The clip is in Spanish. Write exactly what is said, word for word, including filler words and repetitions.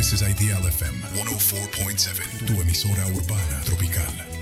This is Ideal F M ciento cuatro punto siete, tu emisora urbana tropical.